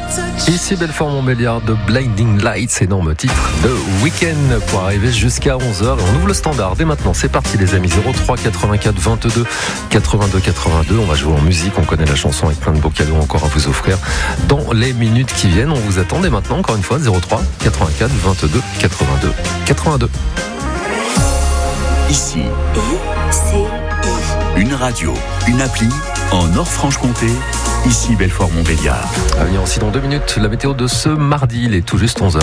Ici Belfort-Montbéliard de Blinding Lights, énorme titre de Weekend pour arriver jusqu'à 11h. Et on ouvre le standard dès maintenant. C'est parti les amis, 03 84 22 82 82. On va jouer en musique, on connaît la chanson avec plein de beaux cadeaux encore à vous offrir dans les minutes qui viennent. On vous attend dès maintenant, encore une fois, 03 84 22 82 82. Ici, une radio, une appli en Nord-Franche-Comté. Ici Belfort-Montbéliard. À venir aussi dans 2 minutes, la météo de ce mardi, il est tout juste 11h.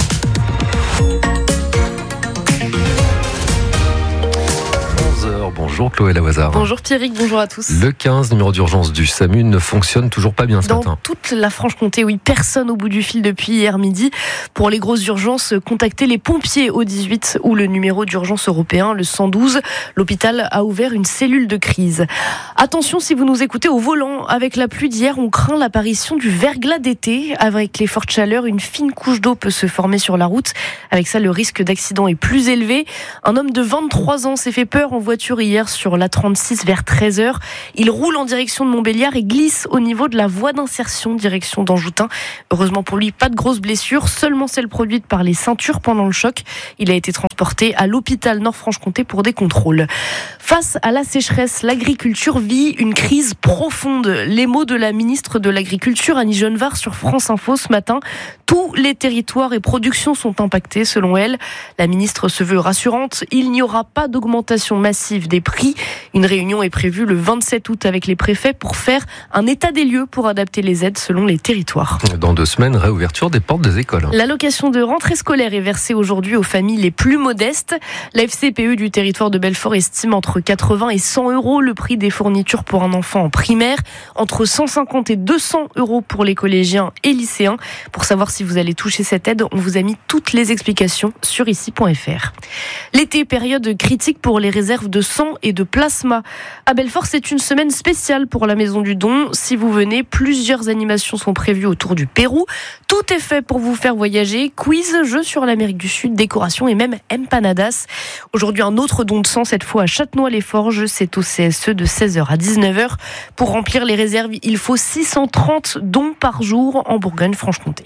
Bonjour Chloé Lavoisard. Bonjour Pierrick, bonjour à tous. Le 15, numéro d'urgence du SAMU, ne fonctionne toujours pas bien ce matin. Dans toute la Franche-Comté, oui, personne au bout du fil depuis hier midi. Pour les grosses urgences, contactez les pompiers au 18 ou le numéro d'urgence européen, le 112. L'hôpital a ouvert une cellule de crise. Attention si vous nous écoutez au volant. Avec la pluie d'hier, on craint l'apparition du verglas d'été. Avec les fortes chaleurs, une fine couche d'eau peut se former sur la route. Avec ça, le risque d'accident est plus élevé. Un homme de 23 ans s'est fait peur en voiture hier sur l'A36 vers 13h. Il roule en direction de Montbéliard et glisse au niveau de la voie d'insertion direction d'Anjoutin. Heureusement pour lui, pas de grosses blessures, seulement celles produites par les ceintures pendant le choc. Il a été transporté à l'hôpital Nord-Franche-Comté pour des contrôles. Face à la sécheresse, l'agriculture vit une crise profonde. Les mots de la ministre de l'Agriculture, Annie Genevard, sur France Info ce matin. Tous les territoires et productions sont impactés, selon elle. La ministre se veut rassurante. Il n'y aura pas d'augmentation massive des prix. Une réunion est prévue le 27 août avec les préfets pour faire un état des lieux pour adapter les aides selon les territoires. Dans 2 semaines, réouverture des portes des écoles. L'allocation de rentrée scolaire est versée aujourd'hui aux familles les plus modestes. La FCPE du territoire de Belfort estime entre 80 et 100 euros le prix des fournitures pour un enfant en primaire, entre 150 et 200 euros pour les collégiens et lycéens. Pour savoir si vous allez toucher cette aide, on vous a mis toutes les explications sur ici.fr. L'été, période critique pour les réserves de sang et de plasma. À Belfort, c'est une semaine spéciale pour la Maison du Don. Si vous venez, plusieurs animations sont prévues autour du Pérou. Tout est fait pour vous faire voyager. Quiz, jeux sur l'Amérique du Sud, décoration et même empanadas. Aujourd'hui, un autre don de sang, cette fois à Châtenois-les-Forges. C'est au CSE de 16h à 19h. Pour remplir les réserves, il faut 630 dons par jour en Bourgogne-Franche-Comté.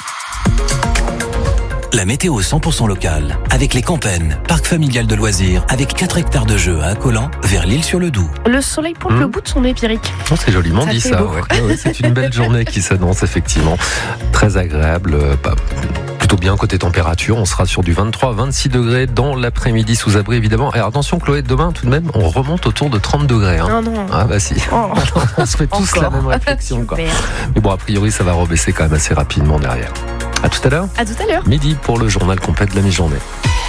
La météo 100% locale, avec les Campennes, parc familial de loisirs, avec 4 hectares de jeux à Accolan, vers l'Île-sur-le-Doubs. Le soleil pointe le bout de son nez, Pierrick. Oh, c'est joliment dit ça. Ouais, c'est une belle journée qui s'annonce, effectivement. Très agréable. Plutôt bien côté température. On sera sur du 23-26 degrés dans l'après-midi sous abri, évidemment. Et attention, Chloé, demain, tout de même, on remonte autour de 30 degrés. Hein. Non. Ah, bah si. Oh. On se fait tous la même réflexion. Quoi. Mais bon, a priori, ça va rebaisser quand même assez rapidement derrière. À tout à l'heure. À tout à l'heure. Midi pour le journal complet de la mi-journée.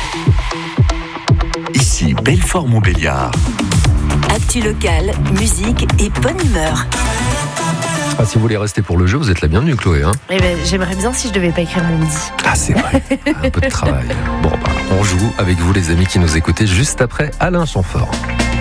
Ici Belfort-Montbéliard. Actu locale, musique et bonne humeur. Ah, si vous voulez rester pour le jeu, vous êtes la bienvenue, Chloé. Hein. J'aimerais bien si je devais pas écrire mon midi. Ah, c'est vrai. Un peu de travail. Bon, on joue avec vous, les amis qui nous écoutez, juste après Alain Chamfort.